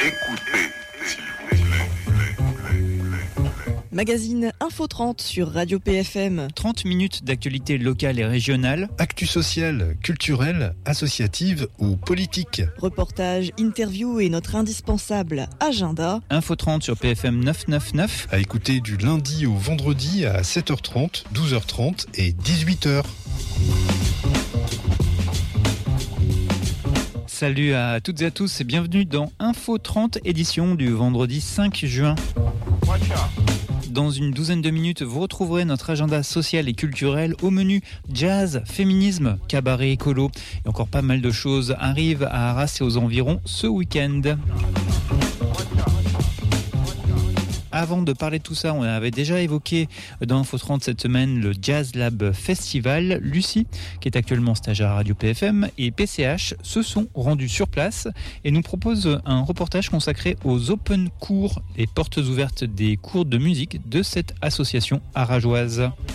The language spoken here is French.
Écoutez, s'il vous plaît. Magazine Info 30 sur Radio PFM. 30 minutes d'actualité locale et régionale. Actu sociale, culturelle, associative ou politique. Reportages, interviews et notre indispensable agenda. Info 30 sur PFM 999. À écouter du lundi au vendredi à 7h30, 12h30 et 18h. Salut à toutes et à tous et bienvenue dans Info 30 édition du vendredi 5 juin. Dans une douzaine de minutes, vous retrouverez notre agenda social et culturel au menu jazz, féminisme, cabaret écolo et encore pas mal de choses arrivent à Arras et aux environs ce week-end. Avant de parler de tout ça, on avait déjà évoqué dans Info 30 cette semaine le Jazz Lab Festival. Lucie, qui est actuellement stagiaire à Radio PFM, et PCH se sont rendus sur place et nous proposent un reportage consacré aux open cours, les portes ouvertes des cours de musique de cette association arageoise.